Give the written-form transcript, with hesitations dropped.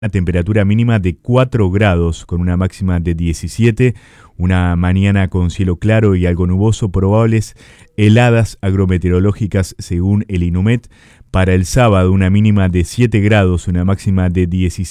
Una temperatura mínima de 4 grados con una máxima de 17. Una mañana con cielo claro y algo nuboso, probables heladas agrometeorológicas según el INUMET. Para el sábado una mínima de 7 grados, una máxima de 17.